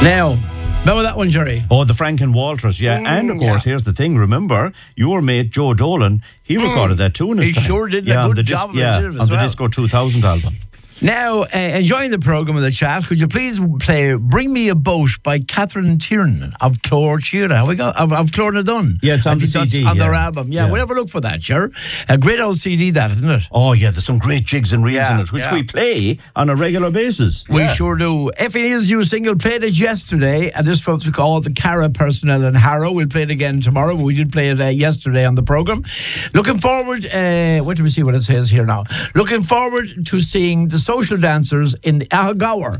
Now, remember that one, Jerry? Oh, the Frank and Walters, yeah. And, of course, here's the thing. Remember, your mate, Joe Dolan, he recorded that tune. He sure did a good job of it on the Disco 2000 album. Now, enjoying the programme and the chat, could you please play Bring Me a Boat by Catherine Tiernan of Clore Chiara? Have we got of Clornadun? Yeah, it's on the CD. On their album. Yeah, we'll have a look for that, sure. A great old CD, that, isn't it? Oh, yeah, there's some great jigs and reels in it, which we play on a regular basis. We sure do. Effie Neal's new single played it yesterday, and this was called The Cara Personnel in Harrow. We'll play it again tomorrow, but we did play it yesterday on the programme. Looking forward, wait till we see what it says here now. Looking forward to seeing the social dancers in the Ahagawar.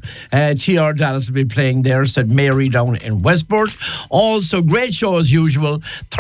TR Dallas will be playing there, said Mary down in Westport. Also, great show as usual.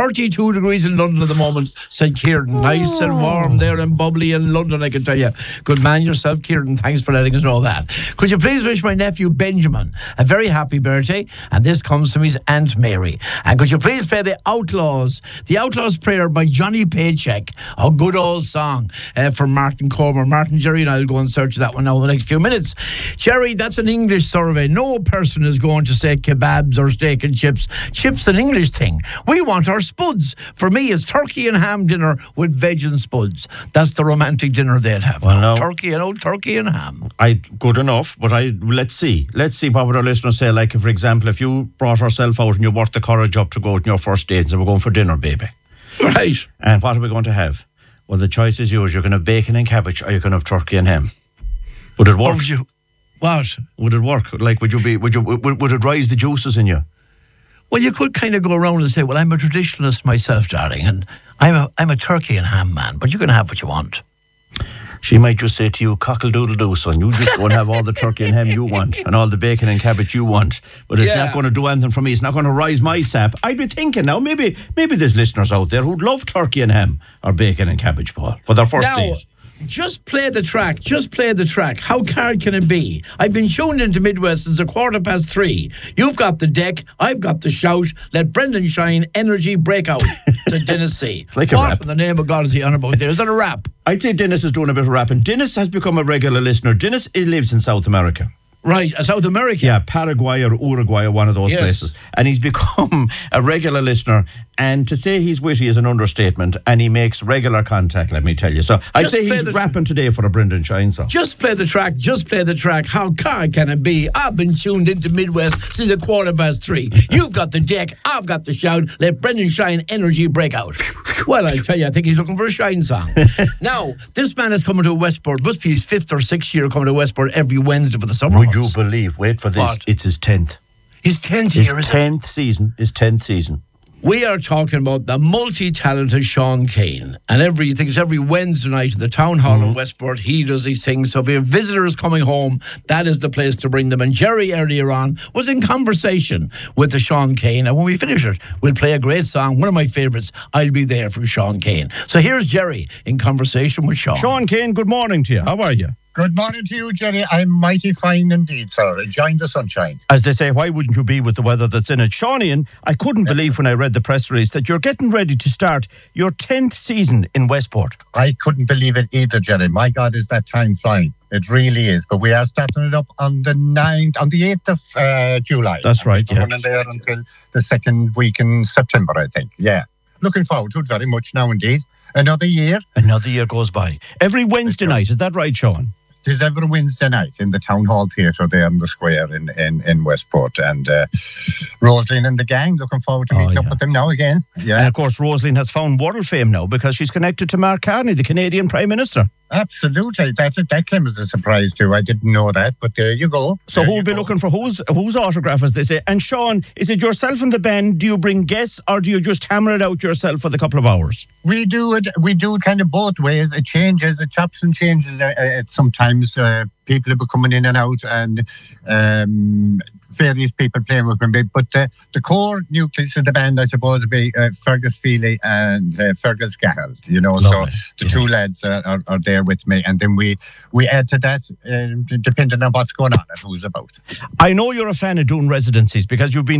32 degrees in London at the moment, said Kieran. Nice and warm there and bubbly in London, I can tell you. Good man yourself, Kieran. Thanks for letting us know that. Could you please wish my nephew Benjamin a very happy birthday? And this comes from his Aunt Mary. And could you please play The Outlaws Prayer by Johnny Paycheck? A good old song from Martin Comer. Martin, Jerry and I'll go and search that one now in the next few minutes. Jerry, that's an English survey. No person is going to say kebabs or steak and chips. Chips an English thing. We want our spuds. For me, it's turkey and ham dinner with veg and spuds. That's the romantic dinner they'd have. Well, no. Turkey and ham. Good enough, but let's see what would our listeners say. Like, for example, if you brought yourself out and you worked the courage up to go on your first date and said, we're going for dinner, baby. Right. And what are we going to have? Well, the choice is yours. You're going to have bacon and cabbage, or you're going to have turkey and ham. Would it work? What? Would it work? Like, would it rise the juices in you? Well, you could kind of go around and say, well, I'm a traditionalist myself, darling, and I'm a turkey and ham man, but you can have what you want. She might just say to you, cockle-doodle-doo, son, you just go and have all the turkey and ham you want and all the bacon and cabbage you want. But it's not going to do anything for me. It's not going to rise my sap. I'd be thinking now, maybe there's listeners out there who'd love turkey and ham or bacon and cabbage, Paul, for their first date. Just play the track. How hard can it be? I've been tuned into Midwest since 3:15. You've got the deck, I've got the shout. Let Brendan shine, energy break out. To Dennis C. It's like a rap. What in the name of God is he on about there? Is that a rap? I'd say Dennis is doing a bit of rapping. Dennis has become a regular listener. Dennis lives in South America. Right, South America. Yeah, Paraguay or Uruguay or one of those places. And he's become a regular listener. And to say he's witty is an understatement. And he makes regular contact, let me tell you. So I'd say he's rapping today for a Brendan Shine song. Just play the track. How hard can it be? I've been tuned into Midwest since 3:15. You've got the deck, I've got the shout. Let Brendan Shine, energy break out. Well, I tell you, I think he's looking for a Shine song. Now, this man is coming to Westport. Must be his 5th or 6th year coming to Westport every Wednesday for the summer. Would you believe, wait for this, it's his 10th. His 10th year, is it? His 10th season. We are talking about the multi-talented Sean Kane. And every Wednesday night at the Town Hall in Westport, he does these things. So if you have visitors coming home, that is the place to bring them. And Jerry earlier on was in conversation with the Sean Kane. And when we finish it, we'll play a great song, one of my favourites, I'll Be There, from Sean Kane. So here's Jerry in conversation with Sean. Sean Kane, good morning to you. How are you? Good morning to you, Jerry. I'm mighty fine indeed, sir. Enjoying the sunshine. As they say, why wouldn't you be with the weather that's in it? Seanian, I couldn't believe when I read the press release that you're getting ready to start your 10th season in Westport. I couldn't believe it either, Jerry. My God, is that time flying. It really is. But we are starting it up on the 8th of July. That's right, yeah. We're running there until the second week in September, I think. Yeah. Looking forward to it very much now, indeed. Another year goes by. Every Wednesday night, is that right, Sean? It is every Wednesday night in the Town Hall Theatre there in the square in Westport. And Rosaline and the gang, looking forward to meeting up with them now again. Yeah. And of course, Rosaline has found world fame now because she's connected to Mark Carney, the Canadian Prime Minister. Absolutely. That came as a surprise too. I didn't know that, but there you go. So who'll be looking for whose autograph, as they say? And Sean, is it yourself and the band? Do you bring guests or do you just hammer it out yourself for the couple of hours? We do it kind of both ways. It changes, it chops and changes. Sometimes people will be coming in and out, and various people playing with me. But the core nucleus of the band, I suppose, would be Fergus Feely and Fergus Gahald. You know, lovely. So the two lads are there with me, and then we add to that depending on what's going on and who's about. I know you're a fan of doing residencies because you've been